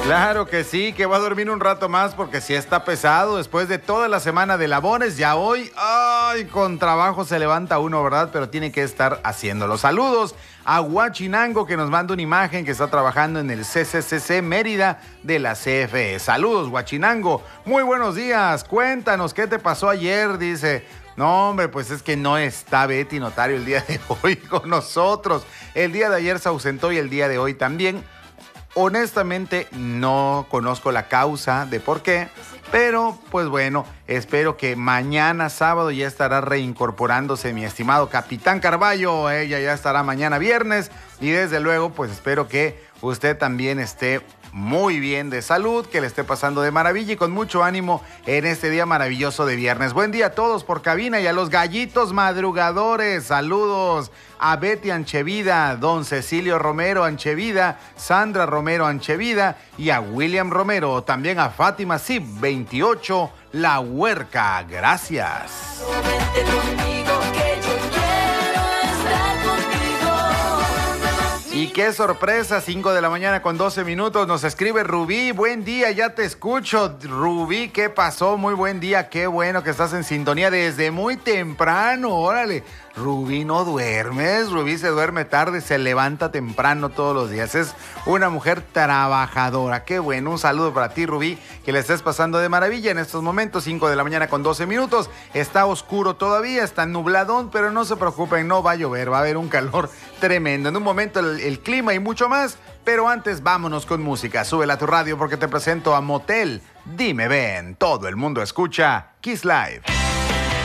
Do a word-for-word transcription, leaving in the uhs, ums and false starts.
Claro que sí, que va a dormir un rato más porque sí está pesado después de toda la semana de labores. Ya hoy, ay, con trabajo se levanta uno, ¿verdad? Pero tiene que estar haciéndolo. Saludos a Huachinango, que nos manda una imagen que está trabajando en el C C C C Mérida de la C F E. Saludos, Huachinango. Muy buenos días. Cuéntanos qué te pasó ayer, dice. No, hombre, pues es que no está Betty Notario el día de hoy con nosotros. El día de ayer se ausentó y el día de hoy también. Honestamente, no conozco la causa de por qué, pero pues bueno, espero que mañana sábado ya estará reincorporándose mi estimado Capitán Carballo. Ella ya estará mañana viernes y desde luego pues espero que usted también esté muy bien de salud, que le esté pasando de maravilla y con mucho ánimo en este día maravilloso de viernes. Buen día a todos por cabina y a los gallitos madrugadores. Saludos a Betty Anchevida, don Cecilio Romero Anchevida, Sandra Romero Anchevida y a William Romero. También a Fátima Sib veintiocho, La Huerca. Gracias. Y qué sorpresa, cinco de la mañana con doce minutos, nos escribe Rubí, buen día, ya te escucho. Rubí, ¿qué pasó? Muy buen día, qué bueno que estás en sintonía desde muy temprano, órale. Rubí, no duermes, Rubí se duerme tarde, se levanta temprano todos los días, es una mujer trabajadora, qué bueno, un saludo para ti, Rubí, que le estés pasando de maravilla en estos momentos, cinco de la mañana con doce minutos, está oscuro todavía, está nubladón, pero no se preocupen, no va a llover, va a haber un calor tremendo, en un momento el, el clima y mucho más, pero antes vámonos con música, súbela a tu radio porque te presento a Motel, dime ven, todo el mundo escucha Kiss Live.